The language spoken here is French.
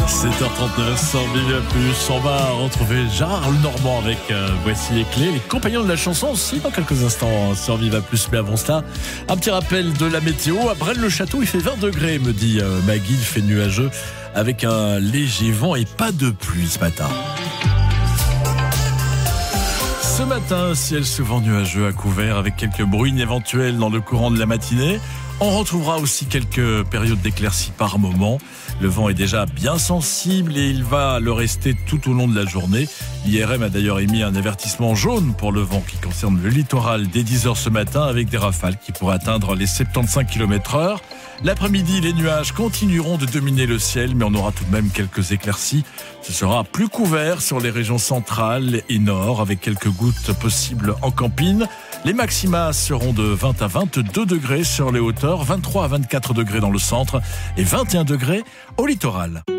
7h39 sans Vivre Plus. On va retrouver Gérard Lenormand avec Voici les clés, les compagnons de la chanson aussi dans quelques instants sur Vivre Plus. Mais avant cela, un petit rappel de la météo. À Braine-le-Château, il fait 20 degrés, me dit Maggie. Il fait nuageux avec un léger vent et pas de pluie ce matin. Ce matin, ciel souvent nuageux à couvert avec quelques bruines éventuelles dans le courant de la matinée. On retrouvera aussi quelques périodes d'éclaircies par moment. Le vent est déjà bien sensible et il va le rester tout au long de la journée. L'IRM a d'ailleurs émis un avertissement jaune pour le vent qui concerne le littoral dès 10h ce matin avec des rafales qui pourraient atteindre les 75 km/h. L'après-midi, les nuages continueront de dominer le ciel, mais on aura tout de même quelques éclaircies. Ce sera plus couvert sur les régions centrales et nord, avec quelques gouttes possibles en campine. Les maxima seront de 20 à 22 degrés sur les hauteurs, 23 à 24 degrés dans le centre et 21 degrés au littoral.